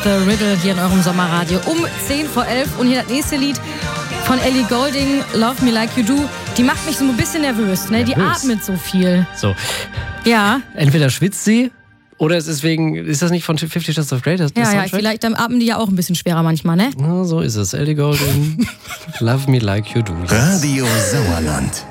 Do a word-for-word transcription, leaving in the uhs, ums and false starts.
The Riddle hier in eurem Sommerradio um zehn vor elf. Und hier das nächste Lied von Ellie Goulding, Love Me Like You Do. Die macht mich so ein bisschen nervös, ne? Die Nervös? atmet so viel. So. Ja. Entweder schwitzt sie oder es ist wegen, ist das nicht von Fifty Shades of Grey? Das, das Ja, ja, vielleicht dann atmen die ja auch ein bisschen schwerer manchmal, ne? Na, so ist es. Ellie Goulding, Love Me Like You Do. Radio Sauerland.